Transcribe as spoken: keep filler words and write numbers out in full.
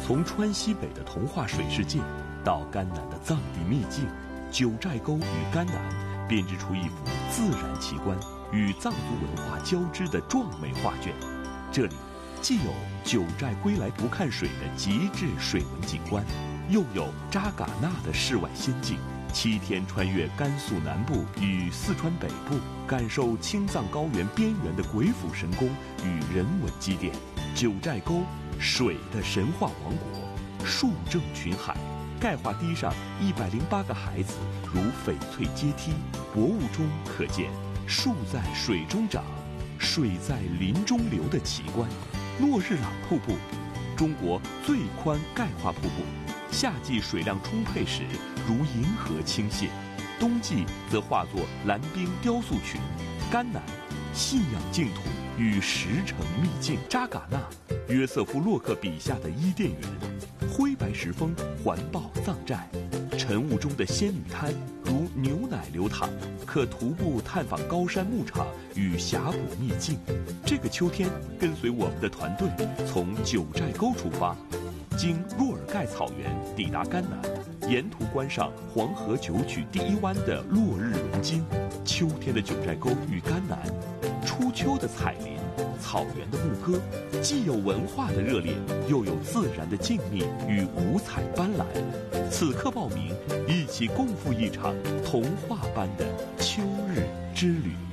从川西北的童话水世界，到甘南的藏地秘境，九寨沟与甘南编织出一幅自然奇观与藏族文化交织的壮美画卷。这里既有九寨归来不看水的极致水文景观，又有扎尕那的世外仙境。七天穿越甘肃南部与四川北部，感受青藏高原边缘的鬼斧神工与人文积淀。九寨沟，水的神话王国，树正群海，钙化堤上一百零八个孩子如翡翠阶梯，薄雾中可见树在水中长，水在林中流的奇观。诺日朗瀑布，中国最宽钙化瀑布，夏季水量充沛时如银河倾泻，冬季则化作蓝冰雕塑群。甘南，信仰净土与石城秘境。扎尕那，约瑟夫洛克笔下的伊甸园，灰白石峰环抱藏寨，晨雾中的仙女滩如牛奶流淌，可徒步探访高山牧场与峡谷秘境。这个秋天，跟随我们的团队从九寨沟出发，经若尔盖草原抵达甘南，沿途观赏黄河九曲第一湾的落日融金。秋天的九寨沟与甘南，初秋的彩林，草原的牧歌，既有文化的热烈，又有自然的静谧与五彩斑斓。此刻报名，一起共赴一场童话般的秋日之旅。